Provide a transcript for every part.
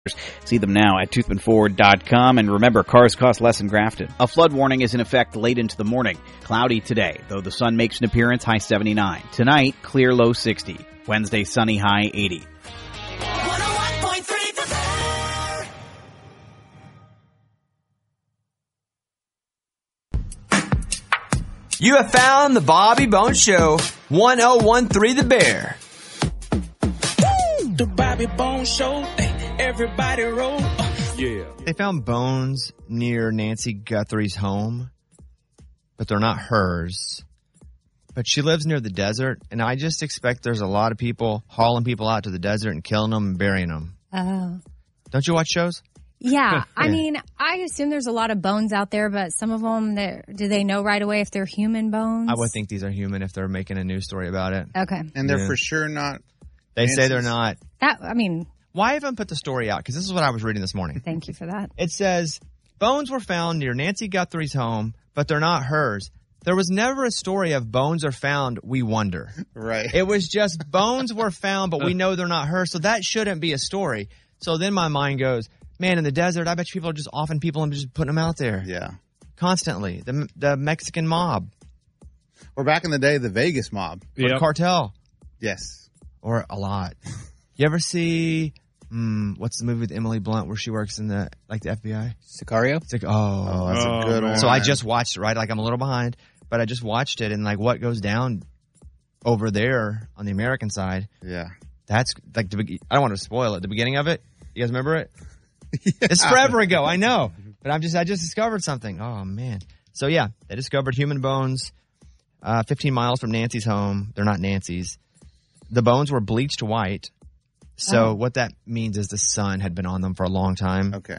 See them now at toothmanford.com. And remember, cars cost less in Grafton. A flood warning is in effect late into the morning. Cloudy today, though the sun makes an appearance, high 79. Tonight, clear, low 60. Wednesday, sunny, high 80. 101.3 You have found the Bobby Bones Show, 1013 The Bear. The Bobby Bones Show, everybody roll. Yeah. They found bones near Nancy Guthrie's home, but they're not hers. But she lives near the desert, and I just expect there's a lot of people hauling people out to the desert and killing them and burying them. Oh. Don't you watch shows? Yeah. I mean, I assume there's a lot of bones out there, but some of them, do they know right away if they're human bones? I would think these are human if they're making a news story about it. Okay. And they're for sure not. They say they're not. Why even put the story out? Because this is what I was reading this morning. Thank you for that. It says, bones were found near Nancy Guthrie's home, but they're not hers. There was never a story of bones are found, we wonder. Right. It was just bones were found, but we know they're not hers, so that shouldn't be a story. So then my mind goes, man, in the desert, I bet you people are just offing people and just putting them out there. Yeah. Constantly. The Mexican mob. Or back in the day, the Vegas mob. Or the cartel. Yes. Or a lot. You ever see, what's the movie with Emily Blunt where she works in the FBI? Sicario? That's a good one. So I just watched it, right? Like I'm a little behind, but I just watched it and like what goes down over there on the American side. Yeah. That's like, I don't want to spoil it. The beginning of it, you guys remember it? Yeah. It's forever ago, I know. But I just discovered something. Oh, man. So, yeah, they discovered human bones 15 miles from Nancy's home. They're not Nancy's. The bones were bleached white. So what that means is the sun had been on them for a long time. Okay.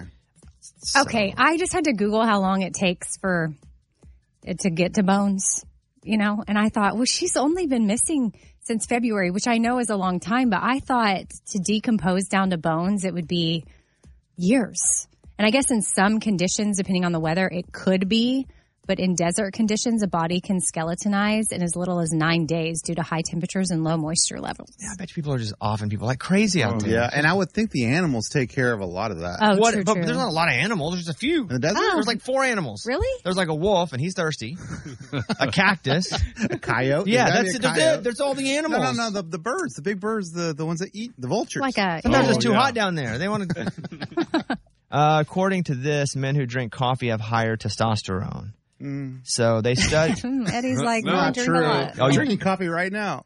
Okay, I just had to Google how long it takes for it to get to bones, and I thought, well, she's only been missing since February, which I know is a long time, but I thought to decompose down to bones, it would be years. And I guess in some conditions, depending on the weather, it could be. But in desert conditions, a body can skeletonize in as little as 9 days due to high temperatures and low moisture levels. Yeah, I bet you people are just offing people like crazy out there. Yeah, and I would think the animals take care of a lot of that. Oh, true. But there's not a lot of animals. There's just a few. In the desert? There's like 4 animals. Really? There's like a wolf, and he's thirsty. A cactus. A coyote? Yeah, that's it. There's all the animals. No, the birds, the big birds, the ones that eat, the vultures. Sometimes it's too hot down there. They want to. According to this, men who drink coffee have higher testosterone. So they studied. Eddie's like, not true. Oh, I'm drinking coffee right now.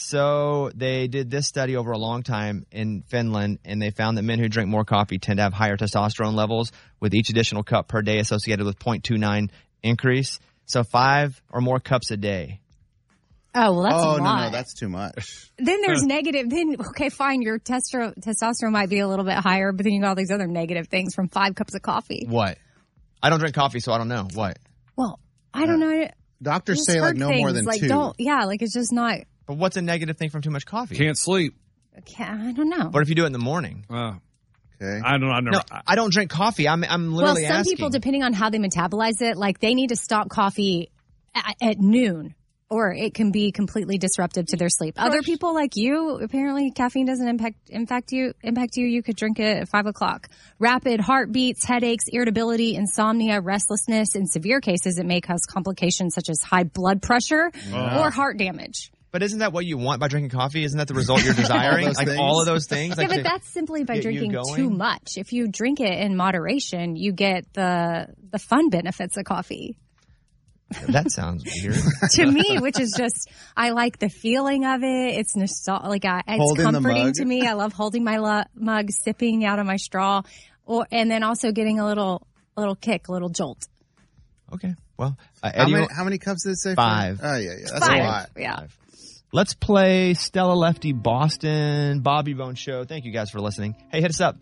So they did this study over a long time in Finland, and they found that men who drink more coffee tend to have higher testosterone levels, with each additional cup per day associated with 0.29 increase. So 5 or more cups a day. Oh, well, that's a lot. No, that's too much. Then there's negative. Then, okay, fine, your testosterone might be a little bit higher, but then you got all these other negative things from 5 cups of coffee. What? I don't drink coffee, so I don't know. What? Well, I don't know. Doctors say like no more than 2. It's just not. But what's a negative thing from too much coffee? Can't sleep. I don't know. What if you do it in the morning? Okay. I don't know. No, I don't drink coffee. I'm literally Well, some asking. people, depending on how they metabolize it, like they need to stop coffee at noon, or it can be completely disruptive to their sleep. Other people like you, apparently caffeine doesn't impact you. You could drink it at 5 o'clock. Rapid heartbeats, headaches, irritability, insomnia, restlessness. In severe cases, it may cause complications such as high blood pressure or heart damage. But isn't that what you want by drinking coffee? Isn't that the result you're desiring? all of those things? Yeah, but that's simply by drinking too much. If you drink it in moderation, you get the fun benefits of coffee. That sounds weird. To me, which is just, I like the feeling of it. It's nostalgic. It's comforting to me. I love holding my mug, sipping out of my straw, and then also getting a little kick, a little jolt. Okay. Well, Eddie, how many cups did it say? 5. Oh, yeah. That's 5. a lot. Yeah. Let's play Stella Lefty Boston Bobby Bone Show. Thank you guys for listening. Hey, hit us up.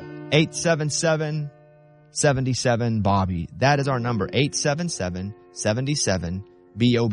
877-77-BOBBY. That is our number. 877-77-BOBBY.